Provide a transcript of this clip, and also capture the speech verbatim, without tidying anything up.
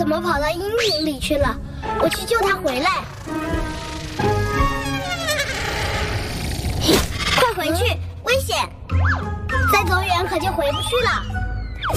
么跑到阴影里去了？我去救他回来。快回去，危险！再走远可就回不去了。